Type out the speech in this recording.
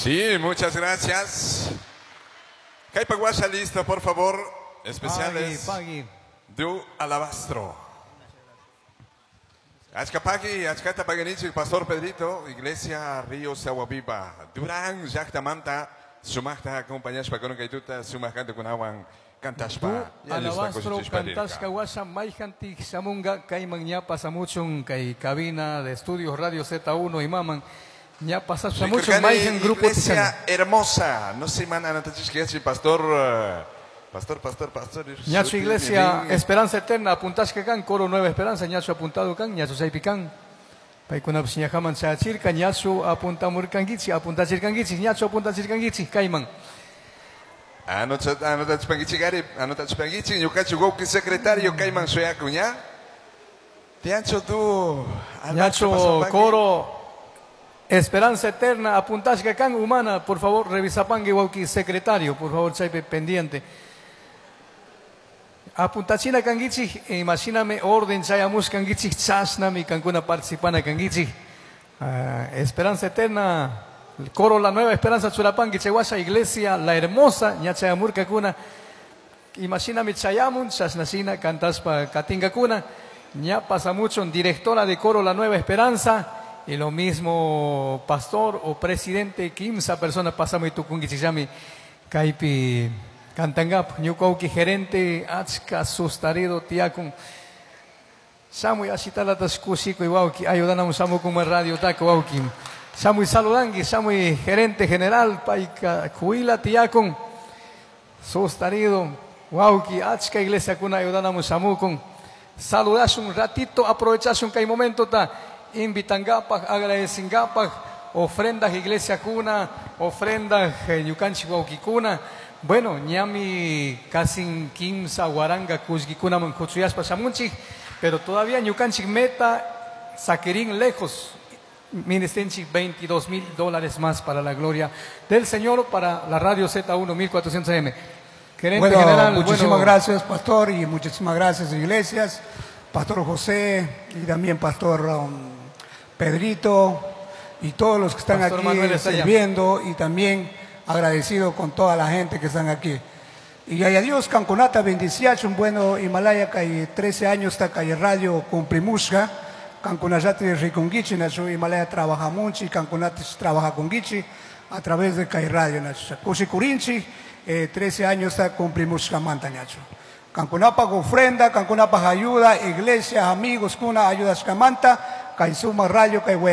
Sí, muchas gracias. Caipaguasha lista, por favor. Especiales de Alabastro. Achcapagui, Achcata Paganichi, Pastor Pedrito, Iglesia Río Sahuaviva, Durán, Yachtamanta, Sumachta, acompañadas para con Gaituta, Sumachante con Awan, Cantashpa, Alabastro, Cantashka, Washa, Maijanti, Samunga, Caimanya, pasa mucho en cabina de estudios Radio Z1 y Maman. Ya pasaste mucho más en grupo. Iglesia hermosa, no sé, man, pastor. Ñacho Iglesia Esperanza Eterna, apuntas que can, coro Nueva Esperanza, Ñacho apuntado can, Ñacho Saipican. Paikuna Psiñajaman Sachirka, Ñacho apunta Murkangichi, apunta Chirkangichi, Ñacho apunta Chirkangichi, Caiman. Anota Chpangichi, Yucacho Goki secretario, Caiman Suyacuña. Tiancho tú, Ñacho coro. Esperanza Eterna, apuntas que can humana, por favor, revisa pangue wauki secretario, por favor, chaipe pendiente. Apuntachina kangichi, imagíname orden chayamus kangichi, chasnami kankuna participana kangichi. Esperanza Eterna, el coro La Nueva Esperanza Churapangi, Chewasha Iglesia, La Hermosa, ñachayamur kakuna. Imagíname chayamun, chasnasina, cantaspa katinga kuna. ña pasa mucho, directora de coro La Nueva Esperanza. Y lo mismo pastor o presidente, 15 personas pasamos y tu kungichami kaipi cantangap, ñukauki gerente, achka sustarido tiakun. Samu asitala taskusiko y wauki, ayudanamos samu como radio taco wauki. Samu saludangi, samu gerente general, paika kuila tiakun. Sustarido, wauki, achka iglesia kuna ayudanamos samu con. Saludas un ratito, aprovechas un kai momento ta. Invitan gapas, agradecen gapas, ofrendas iglesia cuna, ofrendas yucanchi cuna. Bueno, ñami casi 15 guaranga cusgicuna mancuchuyas pasamunchi, pero todavía yucanchi meta saquerín lejos. Ministerenchi $22,000 más para la gloria del Señor, para la radio Z1 1400M. Gerente general, muchísimas gracias, pastor, y muchísimas gracias, iglesias. Pastor José y también Pastor Pedrito y todos los que están Pastor aquí Manuel sirviendo, y también agradecido con toda la gente que están aquí. Y a Dios, Cancunata 28, un bueno Himalaya, que 13 años está calle radio Cumplimusca, Cancunayate Riconguichi, Nacho Himalaya trabaja mucho y Cancunata trabaja con Guichi a través de calle radio, Nacho. Curinchi, 13 años está Cumplimusca Manta, Nacho. Cancunapa ofrenda, Cancunapa ayuda, iglesias, amigos, cuna, ayudas camanta, Kaisuma rayo,